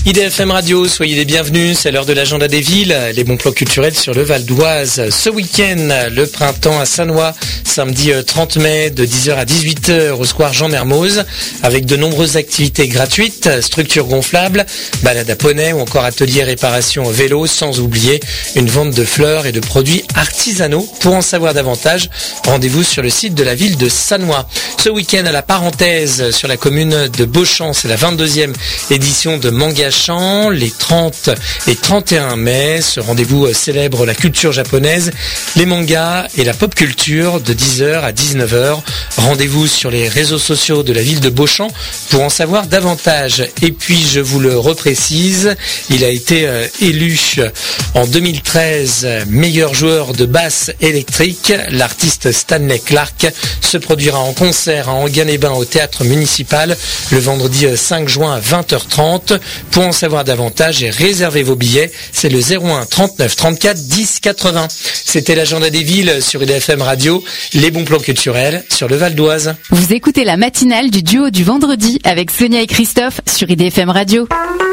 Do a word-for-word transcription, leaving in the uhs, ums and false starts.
I D F M Radio, soyez les bienvenus, c'est l'heure de l'agenda des villes, les bons plans culturels sur le Val d'Oise. Ce week-end, le printemps à Sannois, samedi trente mai de dix heures à dix-huit heures au square Jean Mermoz, avec de nombreuses activités gratuites, structures gonflables, balades à poney ou encore ateliers réparation vélo, sans oublier une vente de fleurs et de produits artisanaux. Pour en savoir davantage, rendez-vous sur le site de la ville de Sannois. Ce week-end à la parenthèse sur la commune de Beauchamp, c'est la vingt-deuxième édition de Mangachan, les trente et trente et un mai. Ce rendez-vous célèbre la culture japonaise, les mangas et la pop culture de dix heures à dix-neuf heures. Rendez-vous sur les réseaux sociaux de la ville de Beauchamp pour en savoir davantage. Et puis je vous le reprécise, il a été euh, élu en deux mille treize meilleur joueur de basse électrique. L'artiste Stanley Clark se produira en concert à Enghien-les-Bains au théâtre municipal le vendredi cinq juin à vingt heures trente. Pour en savoir davantage et réserver vos billets, c'est le zéro un trente-neuf trente-quatre dix quatre-vingts. C'était l'agenda des villes sur I D F M Radio, les bons plans culturels sur le Val d'Oise. Vous écoutez la matinale du duo du vendredi avec Sonia et Christophe sur I D F M Radio.